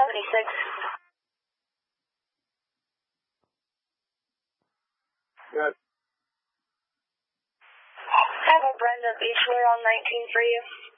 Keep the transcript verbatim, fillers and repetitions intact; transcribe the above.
seventy-six. Good. I have a Brenda Beachler on nineteen for you.